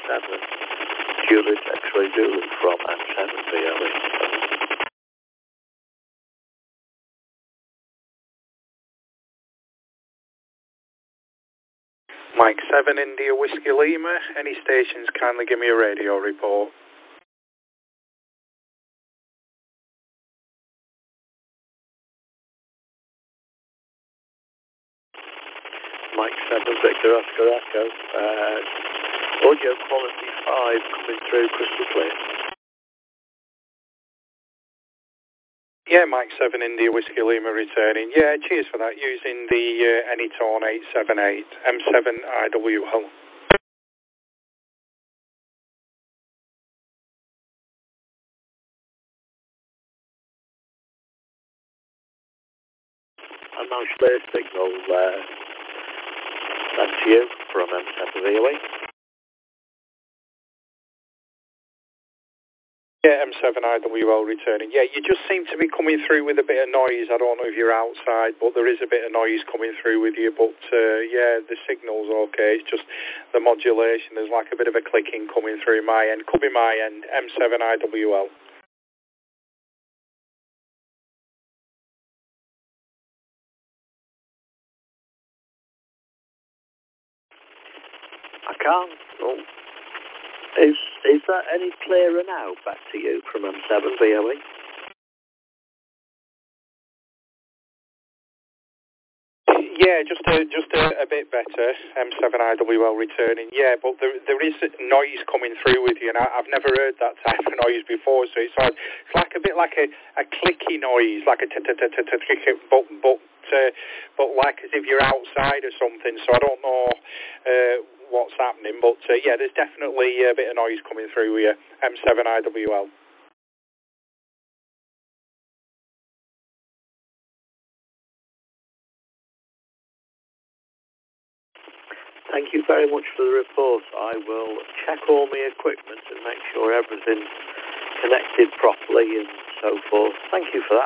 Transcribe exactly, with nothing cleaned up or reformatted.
seven, Juliet X-ray Zulu from M seven V O E. Mike seven, India Whiskey Lima. Any stations kindly give me a radio report. Mike seven, Victor Oscar Echo. Uh, audio quality five coming through crystal clear. Yeah, Mike seven, India Whiskey Lima returning. Yeah, cheers for that. Using the uh, Anytorn eight seven eight, M seven I W L. A nice clear signal there. That's you from M seven V O E. Yeah, M seven I W L returning. Yeah, you just seem to be coming through with a bit of noise. I don't know if you're outside, but there is a bit of noise coming through with you. But uh, yeah, the signal's okay. It's just the modulation. There's like a bit of a clicking coming through my end. Could be my end. M seven I W L. I can't. Oh. Is is that any clearer now? Back to you from M seven V O E. Yeah, just a, just a, a bit better. M seven I W L returning. Yeah, but there there is noise coming through with you, and I, I've never heard that type of noise before. So it's like it's like a bit like a, a clicky noise, like a t t t t t click, but but uh, but like as if you're outside or something. So I don't know uh, what's happening, but uh, yeah, there's definitely a bit of noise coming through with you. M seven I W L. Thank you very much for the report. I will check all my equipment and make sure everything's connected properly and so forth. Thank you for that.